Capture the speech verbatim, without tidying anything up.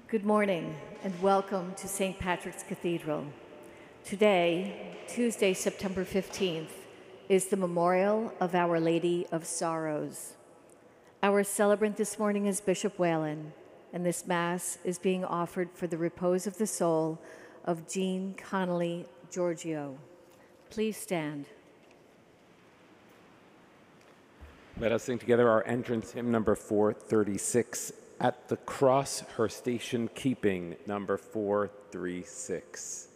Good morning and welcome to Saint Patrick's Cathedral. Today, Tuesday, September fifteenth, is the memorial of Our Lady of Sorrows. Our celebrant this morning is Bishop Whalen, and this Mass is being offered for the repose of the soul of Jean Connolly Giorgio. Please stand. Let us sing together our entrance hymn number four thirty-six, At the Cross Her Station Keeping, number four thirty-six.